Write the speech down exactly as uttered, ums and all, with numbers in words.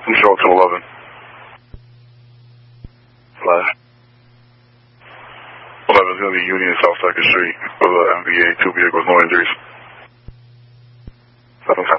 Control to eleven. Flash. eleven is going to be Union South Second Street for the M V A, two vehicles, no injuries. seven